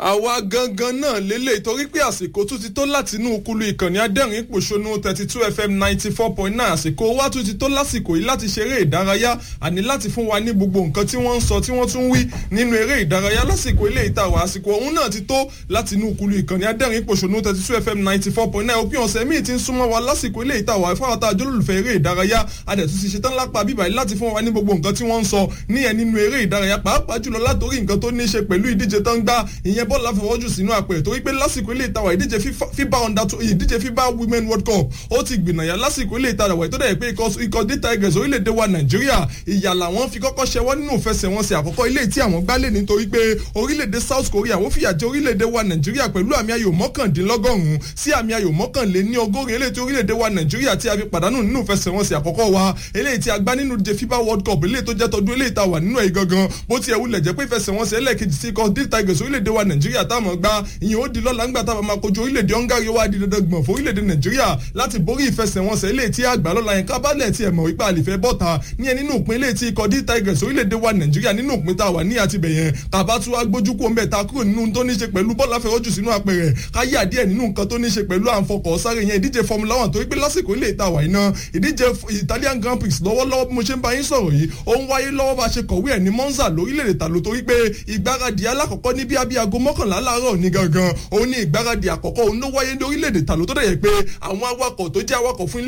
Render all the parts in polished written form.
àwa gangan náà lélẹ̀ torí pé àsìkò tún ti tó láti inú okulu ìkànnì adẹ́rìn pòṣónú 32 FM 94.9 àsìkò wa tún ti tó lásìkò yìí láti ṣeré ìdárayá àní láti fún wa ní gbogbo nǹkan tí wọ́n ń sọ tí wọ́n tún wí nínú eré ìdárayá lásìkò ilé ìtawà àsìkò ọ̀hún náà ti tó láti inú okulu ìkànnì adẹ́rìn pòṣónú 32 FM 94.9 òpin ọ̀sẹ̀ míì ti ń súnmọ́ wa lásìkò ilé ìtawà fún àwọn àtàjọ́ olùfẹ́ eré ìdárayá adẹ̀tún ti ṣetán lápá bíbá yìí láti fún wa ní gbogbo nǹkan tí wọ́n ń sọ níyẹn nínú eré ìdárayá pàápàá jùlọ látòrí nǹkan tó ní í ṣe pẹ̀lú ìdíje tó ń gbá ìyẹn bọ́ọ̀lù àfọwọ́jù sínú àpẹẹrẹ torí pé lásìkò ilé ìtawà ìdíje FIBA Women World Cup ó ti gbìnàyà lásìkò ilé ìtawà tó dẹ̀ pé ikọ̀ D Tigers orílẹ̀-èdè wa Nàìjíríà ìyà làwọn fi kọ́kọ́ ṣẹwọ́ nínú ìfẹsẹ̀wọnsẹ̀ àkọ́kọ́ ilé tí àwọn gbálẹ̀ nítorí pé orílẹ̀-èdè South Korea ó fìyà jẹ orílẹ̀-èdè wa Nàìjíríà pẹ̀lú àmì ayò 19 sí àmì ayò 21 eléyìí tí orílẹ̀-èdè wa Nàìjíríà tí a fi pàdánù nínú ìfẹsẹ̀wọnsẹ̀ àkọ́kọ́ wa eléyìí tí a gbá nínú ìdíje FIBA World Cup eléyìí tó jẹ́ tọdún eléyìí tá wà nínú ẹ̀ gangan bó ti ẹ̀ wulẹ̀ jẹ́ pé ìfẹsẹ̀wọnsẹ̀ ẹlẹ́ẹ̀kejì sí ikọ̀ D Tigers orílẹ̀-èdè wa Nàìjíríà táwọn gbá ìyẹn ó di lọ́la ńgbà táwọn máa kojú orílẹ̀-èdè Hungary wá di dandan gbọ̀n fún orílẹ̀-èdè Nàìjíríà láti borí ìfẹsẹ̀wọnsẹ̀ eléyìí tí àgbà lọ́la yẹn kábàlẹ̀ tí ẹ̀ mọ̀ wípé àlìfẹ́ bọ́ta ní ẹ nínú ìpín eléyìí tí ikọ̀ D Tigers orílẹ̀-èdè wa Nàìjíríà nínú ìpín tá wà ní àtibẹ̀yẹn tàbá tún wá gbójú kó ń bẹ̀ ta kúrò nínú tó ní ṣe pẹ̀lú bọ́ọ̀lù àfẹwọ́jù sínú àpẹẹrẹ káyà díẹ̀ nínú nǹkan tó ní ṣe pẹ̀lú àǹfọkọ̀ sáré yẹn ìdíje Formula 1 torí pé lásìkò ilé ìta wà iná ìdíje Italian Grand Prix lọ́wọ́lọ́wọ́ bí mo ṣe ń bá yín sọ̀rọ̀ yìí ó ń wáyé lọ́wọ́ bá ṣe kọ̀wé ẹ̀ ní Monza lórílẹ̀-èdè tàló torí pé ìgbáradì alákọ̀ọ́kọ́ ní bí aago 11 láàárọ̀ ní gangan òun ní ìgbáradì àkọ́kọ́ òun ló wáyé ní orílẹ̀-èdè tàló tó dẹ̀ yẹ pé àwọn awakọ̀ tó jẹ́ awakọ̀ fún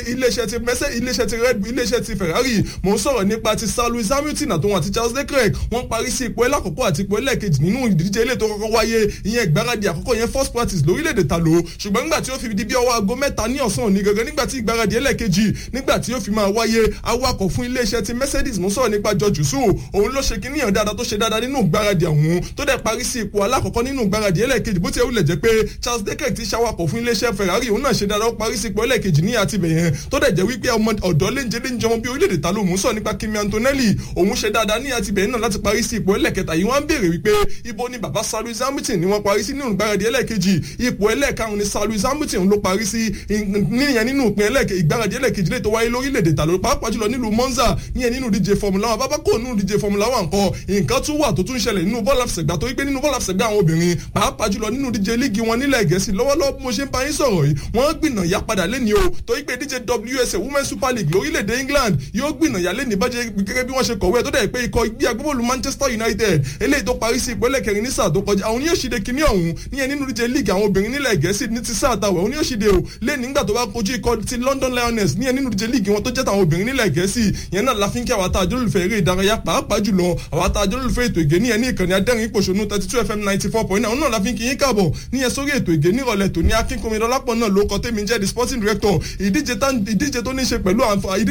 iléeṣẹ́ ti Red Bull iléeṣẹ́ ti Ferrari mò ń sọ̀rọ̀ nípa ti Sir Lewis Hamilton àtòun àti Charles Leclerc wọ́n parí sí ipò ẹlẹ́kọ̀ọ́kọ́ àti ipò ẹlẹ́kejì nínú ìdíje ilé tó kọ́kọ́ wáyé ìyẹn ìgbáradì àkọ́kọ́ yẹn first practice lórílẹ̀-èdè tàló ṣùgbọ́n nígbà tí ó fi di bí ọwọ́ aago 3 ní ọ̀sán òní gangan nígbà tí ìgbáradì ẹlẹ́kejì nígbà tí ó fi máa wáyé awakọ̀ fún iléeṣẹ́ ti Mercedes mò ń sọ̀rọ̀ nípa George Russell òun ló ṣe kíníyàn dáadáa tó ṣe dáadáa nínú ìgbáradì ọ̀hún tó dẹ̀ parí sí ipò alákọ̀ọ́kọ́ nínú ìgbáradì ẹlẹ́kejì bó ti wulẹ̀ jẹ́ pé Charles Leclerc ti ṣawakọ̀ fún iléeṣẹ́ Ferrari òun náà ṣe dáadáa ó parí sí ipò ẹlẹ́kejì ní àtibẹ̀yẹn tó dẹ̀ jẹ́ wípé ọmọ ọ̀dọ́ léńjẹ ọmọ bí orílẹ̀-èdè ta ló mú sọ nípa Kimi Antonelli òun ṣe dáadáa ní àtibẹ̀yẹn náà láti parí sí ipò ẹlẹ́kẹta yìí wọ́n ń béèrè wípé ibo ni bàbá Sir Lewis Hamilton ni wọ́n parí sí nínú ìgbáradì ẹlẹ́kejì ipò ẹlẹ́karùn ni Sir Lewis Hamilton ló parí sí níyẹn nínú ìpín ìgbáradì ẹlẹ́kejì lè tó wáyé lórílẹ̀-èdè ta ló pàápàá jùlọ nílùú Monza níyẹn nínú díje Formula 1 bàbá kò nínú díje Formula 1 nǹkan tún wà tó tún ṣẹlẹ̀ nínú bọ́ọ̀lù àfẹsẹ̀gbá torí pé nínú bọ́ọ̀lù àfẹsẹ̀gbá àwọn obìnrin pàápàá jùlọ nínú díje líìgì wọn nílẹ̀ Gẹ̀ẹ́sì lọ́wọ́lọ́wọ́ bí mo ṣe ń bá yín sọ̀rọ̀ yìí wọ́n gbìnàyà padà lẹ́ni o torí pé díje WSA Women's Super League lórílẹ̀‐èdè England yóò gbìnàyà lẹ́ni bàjẹ́ gẹ́gẹ́ bí wọ́n ṣe kọ̀wé tó dẹ̀ pé ikọ̀ ìgbé agbábọ́ọ̀lù Manchester United eléyìí tó parí sí ìpínlẹ̀ kẹrin ní sáà tó kọjá àwọn yóò ṣìde kíní ọ̀hún níyẹn nínú díje league àwọn obìnrin nílẹ̀ Gẹ̀ẹ́sì ní ti sáà tàwẹ̀ òun yóò ṣìde o lẹ́ni nígbà tó bá kojú ikọ̀ ti London Lioness níyẹn nínú díje league wọn tó jẹ́ tàwọn obìnrin nílẹ̀ Gẹ̀ẹ́sì yẹn náà la fi ń kí àwọn àtàjọ́ olùfẹ́ eré ìdárayá pàápàá jùlọ àwọn àtàjọ́ olùfẹ́ ètò ìgé níyẹn ní ìkànnì adẹ́rìn pòṣónú 32 FM 94.9 òun náà la fi ń kí yín káàbọ̀ níyẹn sórí ètò ìgé nírọ̀lẹ́ tòní akínkùnmi lọ́lápọ̀ náà ló kọ tèmi jẹ́ the sporting director ìdíje tó ní ṣe pẹ̀lú